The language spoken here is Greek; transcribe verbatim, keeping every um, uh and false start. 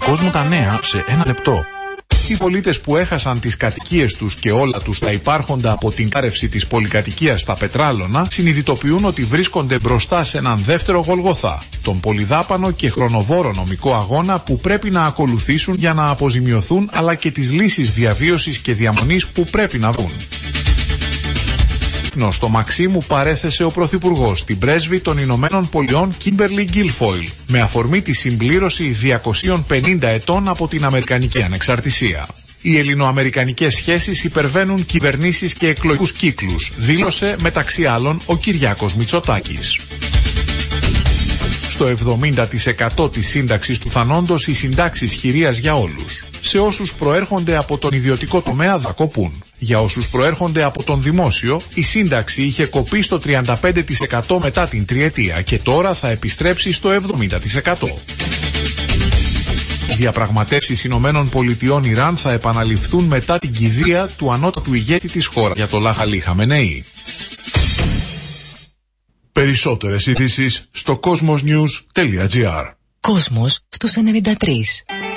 κόσμο τα νέα σε ένα λεπτό. Οι πολίτες που έχασαν τις κατοικίες τους και όλα τους τα υπάρχοντα από την κάρευση της πολυκατοικίας στα Πετράλωνα συνειδητοποιούν ότι βρίσκονται μπροστά σε έναν δεύτερο Γολγοθά, τον πολυδάπανο και χρονοβόρο νομικό αγώνα που πρέπει να ακολουθήσουν για να αποζημιωθούν, αλλά και τις λύσεις διαβίωσης και διαμονής που πρέπει να βρουν. Στο Μαξίμου παρέθεσε ο Πρωθυπουργός στην πρέσβη των Ηνωμένων Πολιτειών Κίμπερλι Γκίλφοιλ με αφορμή τη συμπλήρωση διακοσίων πενήντα ετών από την Αμερικανική Ανεξαρτησία. Οι ελληνοαμερικανικές σχέσεις υπερβαίνουν κυβερνήσεις και εκλογικούς κύκλους, δήλωσε μεταξύ άλλων ο Κυριάκος Μητσοτάκης. Στο εβδομήντα τοις εκατό της σύνταξης του θανόντος οι συντάξεις χειρίας για όλους. Σε όσους προέρχονται από τον ιδιωτικό τομέα θα κοπούν. Για όσους προέρχονται από τον δημόσιο, η σύνταξη είχε κοπεί στο τριάντα πέντε τοις εκατό μετά την τριετία και τώρα θα επιστρέψει στο εβδομήντα τοις εκατό. Οι διαπραγματεύσεις Ηνωμένων Πολιτειών Ιράν θα επαναληφθούν μετά την κηδεία του ανώτατου ηγέτη της χώρας, Αγιατολάχ Αλί Χαμενεή. Περισσότερες ειδήσεις στο κόσμος νιους τελεία τζι άρ. Κόσμος στους ενενήντα τρία.